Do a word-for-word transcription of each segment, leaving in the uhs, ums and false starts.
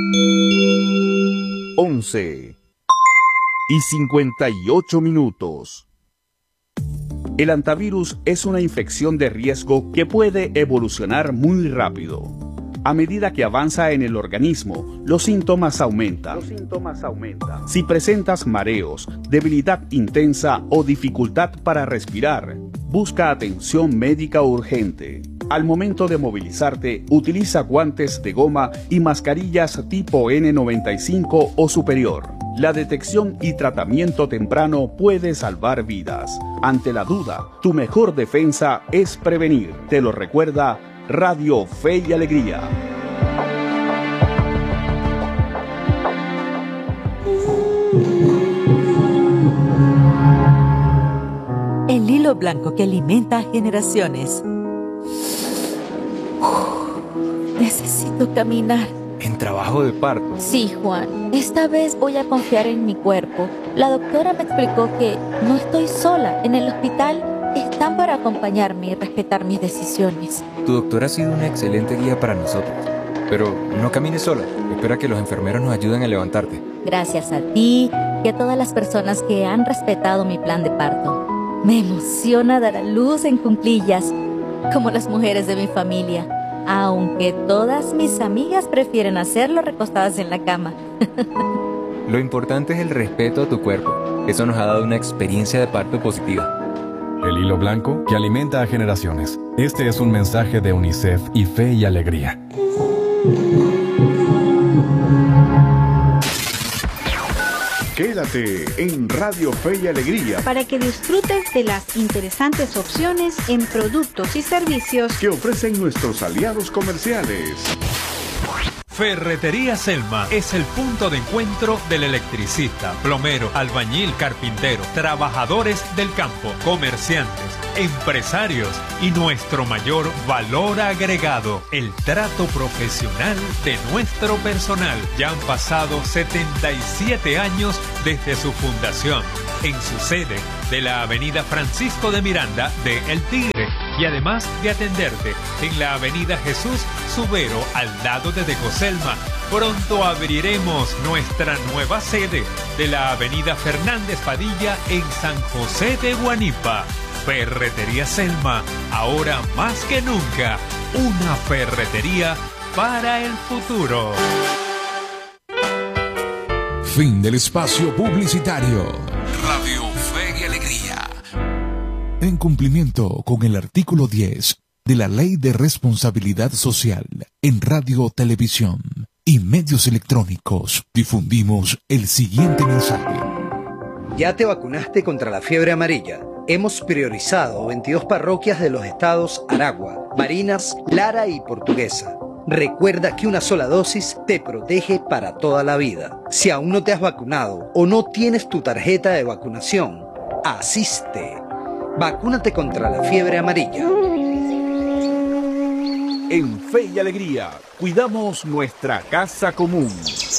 once y cincuenta y ocho minutos. El hantavirus es una infección de riesgo que puede evolucionar muy rápido. A medida que avanza en el organismo, los síntomas aumentan. Los síntomas aumentan. Si presentas mareos, debilidad intensa o dificultad para respirar, busca atención médica urgente. Al momento de movilizarte, utiliza guantes de goma y mascarillas tipo N noventa y cinco o superior. La detección y tratamiento temprano puede salvar vidas. Ante la duda, tu mejor defensa es prevenir. Te lo recuerda Radio Fe y Alegría. El hilo blanco que alimenta a generaciones. Necesito caminar. ¿En trabajo de parto? Sí, Juan. Esta vez voy a confiar en mi cuerpo. La doctora me explicó que no estoy sola. En el hospital están para acompañarme y respetar mis decisiones. Tu doctora ha sido una excelente guía para nosotros. Pero no camines sola. Espera que los enfermeros nos ayuden a levantarte. Gracias a ti y a todas las personas que han respetado mi plan de parto. Me emociona dar a luz en cuclillas, como las mujeres de mi familia. Aunque todas mis amigas prefieren hacerlo recostadas en la cama. Lo importante es el respeto a tu cuerpo. Eso nos ha dado una experiencia de parto positiva. El hilo blanco que alimenta a generaciones. Este es un mensaje de UNICEF y Fe y Alegría. Quédate en Radio Fe y Alegría para que disfrutes de las interesantes opciones en productos y servicios que ofrecen nuestros aliados comerciales. Ferretería Selma es el punto de encuentro del electricista, plomero, albañil, carpintero, trabajadores del campo, comerciantes, empresarios y nuestro mayor valor agregado, el trato profesional de nuestro personal. Ya han pasado setenta y siete años desde su fundación, en su sede de la avenida Francisco de Miranda de El Tigre, y además de atenderte en la avenida Jesús Subero al lado de Decoselma. Pronto abriremos nuestra nueva sede de la avenida Fernández Padilla en San José de Guanipa. Ferretería Selma, ahora más que nunca, una ferretería para el futuro. Fin del espacio publicitario. Radio Fe y Alegría. En cumplimiento con el artículo diez de la Ley de Responsabilidad Social en Radio, Televisión y Medios Electrónicos, difundimos el siguiente mensaje. ¿Ya te vacunaste contra la fiebre amarilla? Hemos priorizado veintidós parroquias de los estados Aragua, Barinas, Lara y Portuguesa. Recuerda que una sola dosis te protege para toda la vida. Si aún no te has vacunado o no tienes tu tarjeta de vacunación, asiste. Vacúnate contra la fiebre amarilla. En Fe y Alegría, cuidamos nuestra casa común.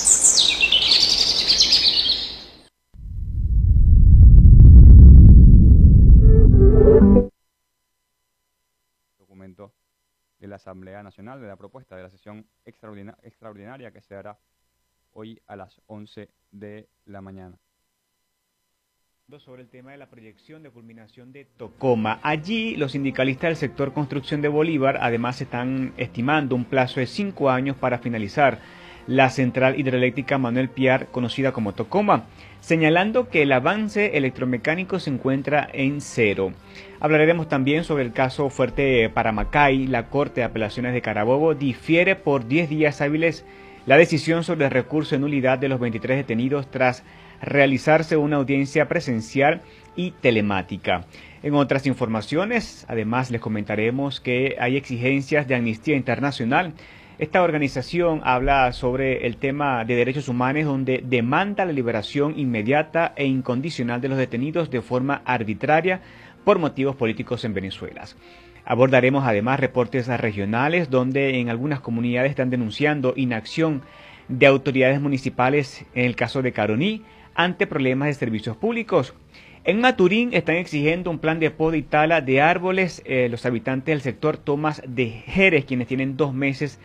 Documento de la Asamblea Nacional de la propuesta de la sesión extraordinaria, extraordinaria que se hará hoy a las once de la mañana. Sobre el tema de la proyección de culminación de Tocoma. Allí los sindicalistas del sector construcción de Bolívar además están estimando un plazo de cinco años para finalizar la central hidroeléctrica Manuel Piar, conocida como Tocoma, señalando que el avance electromecánico se encuentra en cero. Hablaremos también sobre el caso Fuerte Paramacay. La Corte de Apelaciones de Carabobo difiere por diez días hábiles la decisión sobre el recurso de nulidad de los veintitrés detenidos tras realizarse una audiencia presencial y telemática. En otras informaciones, además les comentaremos que hay exigencias de Amnistía Internacional. Esta organización habla sobre el tema de derechos humanos, donde demanda la liberación inmediata e incondicional de los detenidos de forma arbitraria por motivos políticos en Venezuela. Abordaremos además reportes regionales, donde en algunas comunidades están denunciando inacción de autoridades municipales en el caso de Caroní, ante problemas de servicios públicos. En Maturín están exigiendo un plan de poda y tala de árboles eh, los habitantes del sector Tomás de Jerez, quienes tienen dos meses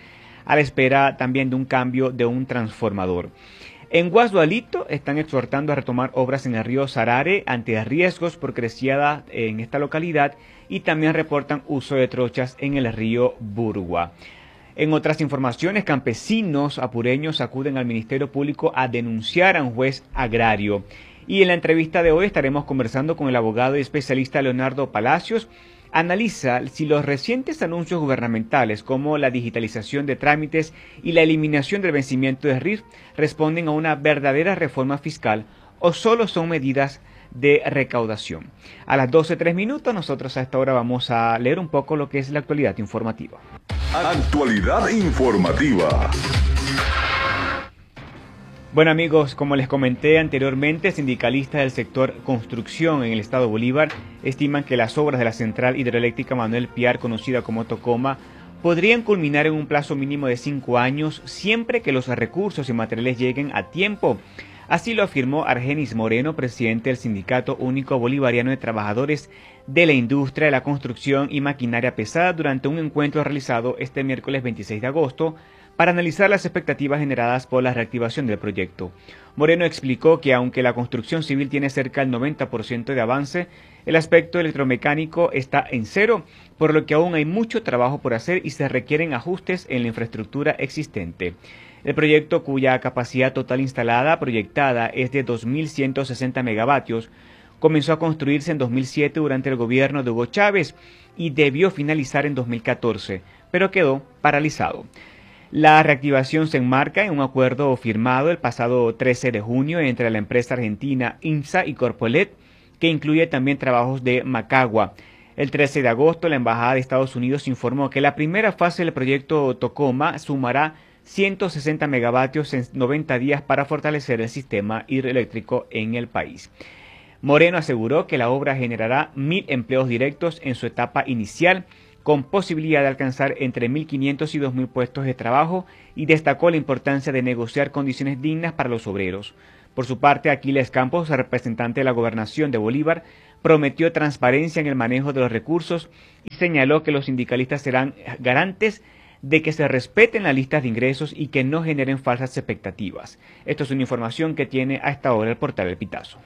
a la espera también de un cambio de un transformador. En Guasdualito están exhortando a retomar obras en el río Sarare ante riesgos por creciada en esta localidad y también reportan uso de trochas en el río Burgua. En otras informaciones, campesinos apureños acuden al Ministerio Público a denunciar a un juez agrario. Y en la entrevista de hoy estaremos conversando con el abogado y especialista Leonardo Palacios. Analiza si los recientes anuncios gubernamentales como la digitalización de trámites y la eliminación del vencimiento de R I F responden a una verdadera reforma fiscal o solo son medidas de recaudación. A las doce y tres minutos nosotros a esta hora vamos a leer un poco lo que es la actualidad informativa. Actualidad informativa. Bueno amigos, como les comenté anteriormente, sindicalistas del sector construcción en el estado Bolívar estiman que las obras de la central hidroeléctrica Manuel Piar, conocida como Tocoma, podrían culminar en un plazo mínimo de cinco años siempre que los recursos y materiales lleguen a tiempo. Así lo afirmó Argenis Moreno, presidente del Sindicato Único Bolivariano de Trabajadores de la Industria de la Construcción y Maquinaria Pesada, durante un encuentro realizado este miércoles veintiséis de agosto para analizar las expectativas generadas por la reactivación del proyecto. Moreno explicó que aunque la construcción civil tiene cerca del noventa por ciento de avance, el aspecto electromecánico está en cero, por lo que aún hay mucho trabajo por hacer y se requieren ajustes en la infraestructura existente. El proyecto, cuya capacidad total instalada proyectada es de dos mil ciento sesenta megavatios, comenzó a construirse en dos mil siete durante el gobierno de Hugo Chávez y debió finalizar en dos mil catorce, pero quedó paralizado. La reactivación se enmarca en un acuerdo firmado el pasado trece de junio entre la empresa argentina IMSA y Corpolet, que incluye también trabajos de Macagua. El trece de agosto, la Embajada de Estados Unidos informó que la primera fase del proyecto Tocoma sumará ciento sesenta megavatios en noventa días para fortalecer el sistema hidroeléctrico en el país. Moreno aseguró que la obra generará mil empleos directos en su etapa inicial, con posibilidad de alcanzar entre mil quinientos y dos mil puestos de trabajo, y destacó la importancia de negociar condiciones dignas para los obreros. Por su parte, Aquiles Campos, representante de la Gobernación de Bolívar, prometió transparencia en el manejo de los recursos y señaló que los sindicalistas serán garantes de que se respeten las listas de ingresos y que no generen falsas expectativas. Esto es una información que tiene a esta hora el portal El Pitazo.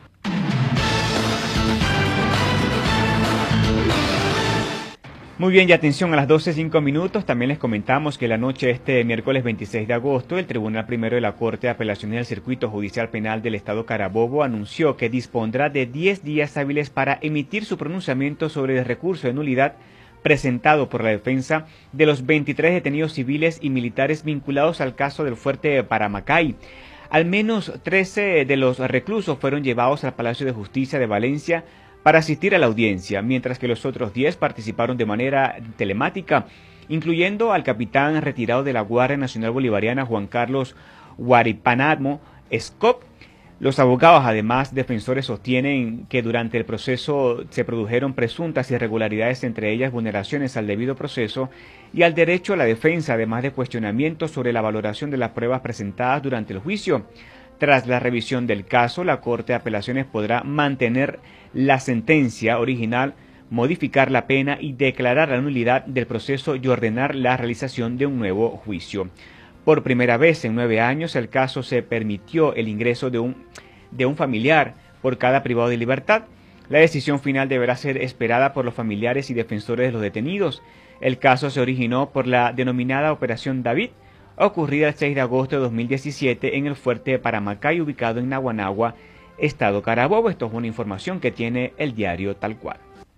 Muy bien, y atención, a las doce y cinco minutos también les comentamos que la noche de este miércoles veintiséis de agosto, el Tribunal Primero de la Corte de Apelaciones del Circuito Judicial Penal del Estado Carabobo anunció que dispondrá de diez días hábiles para emitir su pronunciamiento sobre el recurso de nulidad presentado por la defensa de los veintitrés detenidos civiles y militares vinculados al caso del fuerte de Paramacay. Al menos trece de los reclusos fueron llevados al Palacio de Justicia de Valencia para asistir a la audiencia, mientras que los otros diez participaron de manera telemática, incluyendo al capitán retirado de la Guardia Nacional Bolivariana Juan Carlos Guaripanamo Scop. Los abogados, además defensores, sostienen que durante el proceso se produjeron presuntas irregularidades, entre ellas vulneraciones al debido proceso y al derecho a la defensa, además de cuestionamientos sobre la valoración de las pruebas presentadas durante el juicio. Tras la revisión del caso, la Corte de Apelaciones podrá mantener la sentencia original, modificar la pena y declarar la nulidad del proceso y ordenar la realización de un nuevo juicio. Por primera vez en nueve años, el caso se permitió el ingreso de un, de un familiar por cada privado de libertad. La decisión final deberá ser esperada por los familiares y defensores de los detenidos. El caso se originó por la denominada Operación David, ocurrida el seis de agosto de dos mil diecisiete en el fuerte de Paramacay, ubicado en Naguanagua, Estado Carabobo. Esto es una información que tiene el diario Tal Cual.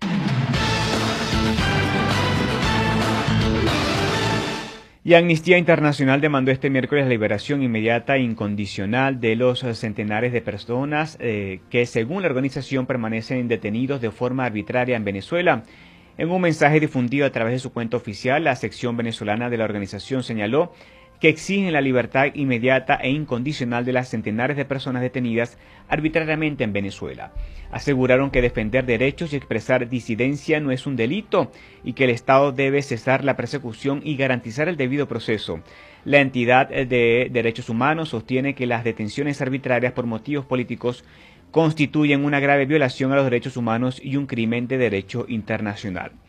Y Amnistía Internacional demandó este miércoles la liberación inmediata e incondicional de los centenares de personas eh, que, según la organización, permanecen detenidos de forma arbitraria en Venezuela. En un mensaje difundido a través de su cuenta oficial, la sección venezolana de la organización señaló que exigen la libertad inmediata e incondicional de las centenares de personas detenidas arbitrariamente en Venezuela. Aseguraron que defender derechos y expresar disidencia no es un delito y que el Estado debe cesar la persecución y garantizar el debido proceso. La entidad de derechos humanos sostiene que las detenciones arbitrarias por motivos políticos constituyen una grave violación a los derechos humanos y un crimen de derecho internacional.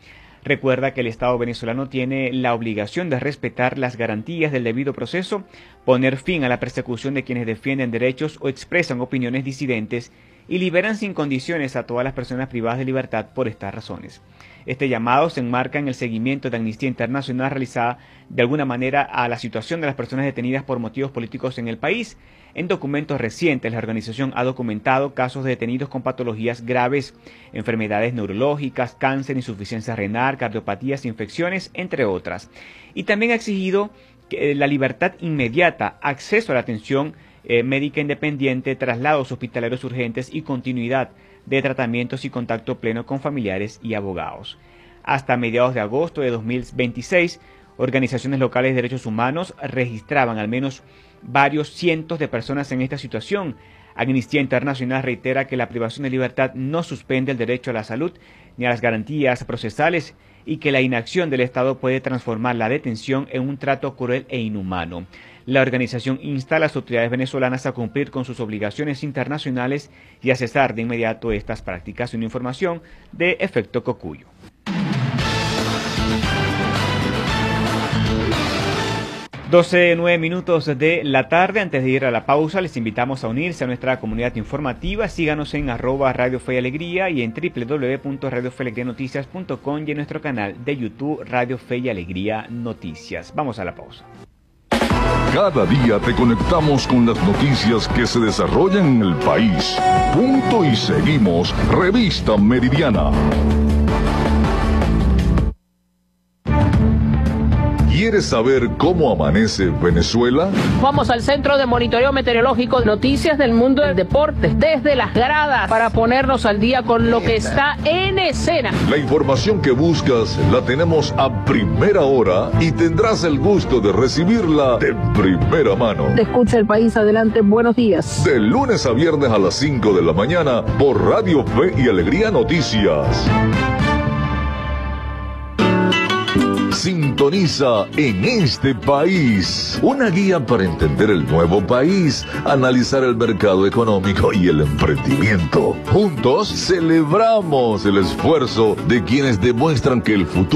Recuerda que el Estado venezolano tiene la obligación de respetar las garantías del debido proceso, poner fin a la persecución de quienes defienden derechos o expresan opiniones disidentes y liberan sin condiciones a todas las personas privadas de libertad por estas razones. Este llamado se enmarca en el seguimiento de Amnistía Internacional realizada de alguna manera a la situación de las personas detenidas por motivos políticos en el país. En documentos recientes, la organización ha documentado casos de detenidos con patologías graves, enfermedades neurológicas, cáncer, insuficiencia renal, cardiopatías, infecciones, entre otras. Y también ha exigido la libertad inmediata, acceso a la atención eh, médica independiente, traslados hospitalarios urgentes y continuidad de tratamientos y contacto pleno con familiares y abogados. Hasta mediados de agosto de dos mil veintiséis, organizaciones locales de derechos humanos registraban al menos varios cientos de personas en esta situación. Amnistía Internacional reitera que la privación de libertad no suspende el derecho a la salud ni a las garantías procesales y que la inacción del Estado puede transformar la detención en un trato cruel e inhumano. La organización insta a las autoridades venezolanas a cumplir con sus obligaciones internacionales y a cesar de inmediato estas prácticas. Una información de Efecto Cocuyo. doce, nueve minutos de la tarde. Antes de ir a la pausa, les invitamos a unirse a nuestra comunidad informativa. Síganos en arroba Radio Fe y Alegría y en doble u doble u doble u punto radio fe alegría noticias punto com y en nuestro canal de YouTube Radio Fe y Alegría Noticias. Vamos a la pausa. Cada día te conectamos con las noticias que se desarrollan en el país. Punto y seguimos. Revista Meridiana. ¿Quieres saber cómo amanece Venezuela? Vamos al Centro de Monitoreo Meteorológico, noticias del mundo del deporte, desde las gradas, para ponernos al día con lo que está en escena. La información que buscas la tenemos a primera hora y tendrás el gusto de recibirla de primera mano. Te escucha el país, adelante, buenos días. De lunes a viernes a las cinco de la mañana por Radio Fe y Alegría Noticias. Sintoniza En Este País, una guía para entender el nuevo país, analizar el mercado económico y el emprendimiento. Juntos celebramos el esfuerzo de quienes demuestran que el futuro